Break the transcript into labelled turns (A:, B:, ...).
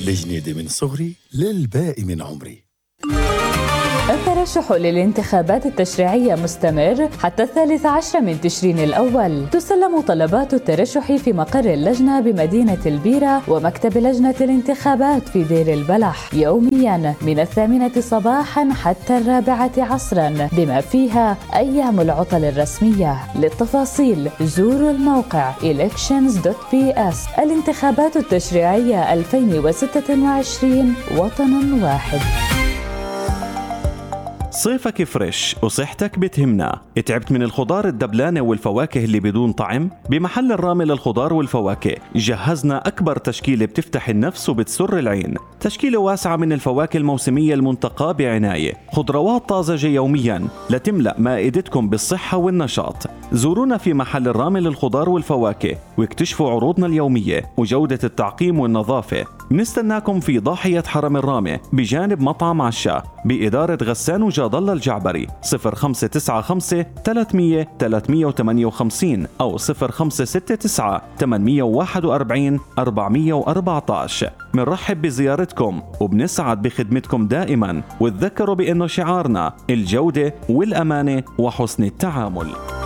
A: الجنيدة من صغري للباقي من عمري.
B: الترشح للانتخابات التشريعية مستمر حتى 13 من تشرين الأول. تسلم طلبات الترشح في مقر اللجنة بمدينة البيرة ومكتب لجنة الانتخابات في دير البلح يومياً من 8 صباحاً حتى 4 عصراً، بما فيها أيام العطل الرسمية. للتفاصيل زوروا الموقع elections.ps. الانتخابات التشريعية 2026 وطن واحد.
C: صيفك فريش وصحتك بتهمنا. تعبت من الخضار الدبلانة والفواكه اللي بدون طعم؟ بمحل الرامي للخضار والفواكه جهزنا أكبر تشكيلة بتفتح النفس وبتسر العين. تشكيلة واسعة من الفواكه الموسمية المنتقاة بعناية، خضروات طازجة يوميا لتملأ مائدتكم بالصحة والنشاط. زورونا في محل الرامي للخضار والفواكه واكتشفوا عروضنا اليومية وجودة التعقيم والنظافة. بنستناكم في ضاحية حرم الرامي بجانب مطعم عشاء بإدارة غسان وجاد الله الجعبري. 0595 300 358 أو 0569 841 414. منرحب بزيارتكم وبنسعد بخدمتكم دائما، وتذكروا بأنه شعارنا الجودة والأمانة وحسن التعامل.